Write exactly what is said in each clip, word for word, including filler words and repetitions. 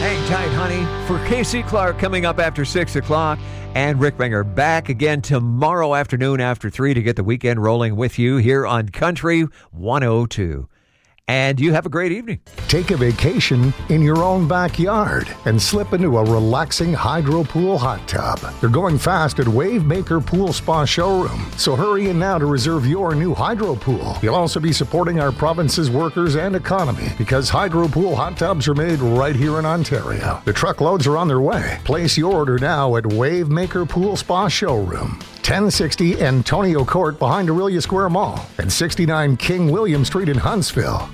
Hang tight, honey, for Casey Clark coming up after six o'clock. And Rick Banger back again tomorrow afternoon after three to get the weekend rolling with you here on Country one oh two. And you have a great evening. Take a vacation in your own backyard and slip into a relaxing hydro pool hot tub. They're going fast at Wavemaker Pool Spa Showroom, so hurry in now to reserve your new hydro pool. You'll also be supporting our province's workers and economy because hydro pool hot tubs are made right here in Ontario. The truckloads are on their way. Place your order now at Wavemaker Pool Spa Showroom. ten sixty Antonio Court behind Aurelia Square Mall and sixty-nine King William Street in Huntsville.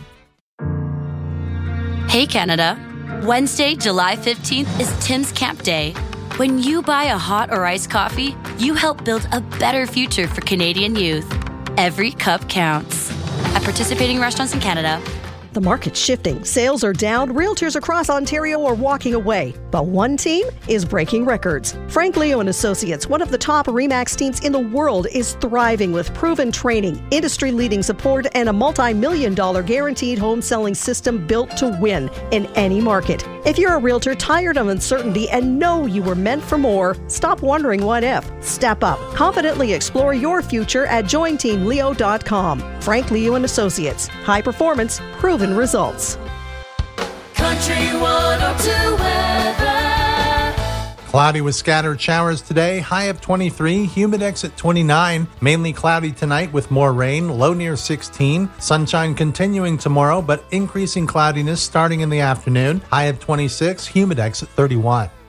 Hey Canada, Wednesday, July fifteenth is Tim's Camp Day. When you buy a hot or iced coffee, you help build a better future for Canadian youth. Every cup counts. At participating restaurants in Canada. The market's shifting. Sales are down. Realtors across Ontario are walking away. But one team is breaking records. Frank Leo and Associates, one of the top RE/MAX teams in the world, is thriving with proven training, industry-leading support, and a multi-million dollar guaranteed home selling system built to win in any market. If you're a realtor tired of uncertainty and know you were meant for more, stop wondering what if. Step up. Confidently explore your future at join team leo dot com. Frank Leo and Associates. High performance, proven results. Country one oh two weather. Cloudy with scattered showers today, high of twenty-three, humidex at twenty-nine, mainly cloudy tonight with more rain, low near sixteen, sunshine continuing tomorrow but increasing cloudiness starting in the afternoon, high of twenty-six, humidex at thirty-one.